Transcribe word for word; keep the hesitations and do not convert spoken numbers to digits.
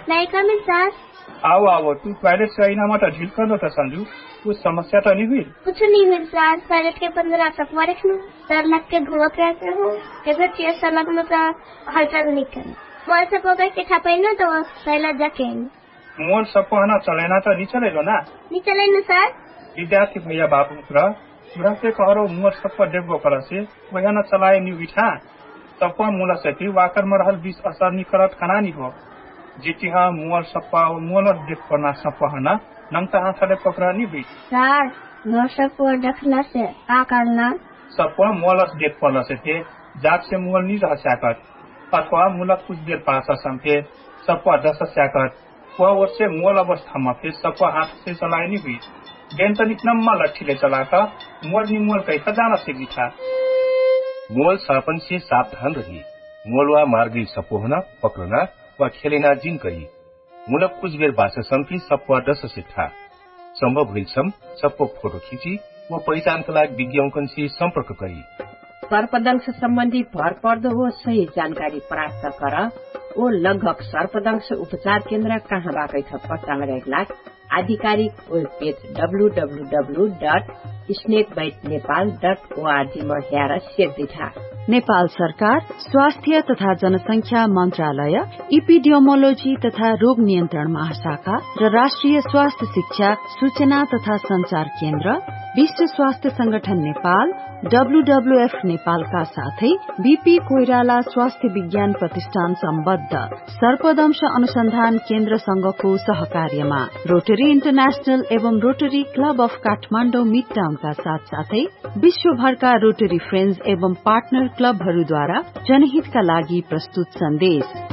नहीं कमी सर। आओ आओ तू टॉयलेट से आईना मत ढील कर दो संजू, कुछ समस्या तो नहीं हुई? कुछ नहीं हुई सर, टॉयलेट के पंद्रह सफवा रखना डर लग के घूमत रहते हो फिर चेस लगना तो हलचल नहीं करना मोल से पोगा के छापे ना तो पहला जाके मोल सपना चलेना तो नहीं चलेगा ना? नहीं चलेगा सर। विद्यार्थी भैया बाबू पुरा पुरा के कहो मोल सप डेबो कर से वह न चलाए नी बिठा सप मूल से कि वाकर में रहल बीस असर नहीं करत खाना नहीं हो जितिहा मोल सप्पा मोल देख करना सपना नंगता हाथले पकड़ा नहीं भी सर मोल सप देखला से का करना सप मोल देख पड़ला से थे जात से मोल नहीं रह सकत अथवा मूल कुछ देर पास संके सप दस सकत वह उससे मोल अवस्था में फिर सप हाथ से चलाए नहीं हुई बेन तनिक नम्मा लट्ठी ले चलाकर मोल नी मोल कैसा जाना से बिठा मोल सापन से सावधान रही मोलवा मार्गी सपोहना पकड़ना व खेलेना जिन कही मूलक कुछ बेर बासे संकी सप्वा दस से था संभव हुई सम सबको फोटो खींची वो पहचान का लायक विज्ञापन से संपर्क करी सर्पदंश संबंधी भर पर्दो हो सही जानकारी प्राप्त कर वो लगभग सर्पदंश उपचार केन्द्र कहाँ बाकै छ पत्ता लगाएका आधिकारिक web page W W W dot snake bite Nepal dot ORG में हेर सेक्दिछा। नेपाल सरकार स्वास्थ्य तथा जनसंख्या मन्त्रालय इपिडियोमोलोजी तथा रोग नियन्त्रण महाशाखा र राष्ट्रिय स्वास्थ्य शिक्षा सूचना तथा संचार केन्द्र विश्व स्वास्थ्य संगठन नेपाल डब्लूडब्लूएफ नेपालका साथै बीपी कोइराला स्वास्थ्य विज्ञान प्रतिष्ठान सम्बद्ध सर्पदंश अनुसन्धान केन्द्र संघको सहकार्यमा रोटरी इन्टरनेशनल एवं rotary club of Kathmandu mid टाउनका साथ साथै विश्वभरका रोटरी फ्रेन्ड्स एवं पार्टनर क्लबहरूद्वारा जनहितका लागि प्रस्तुत सन्देश।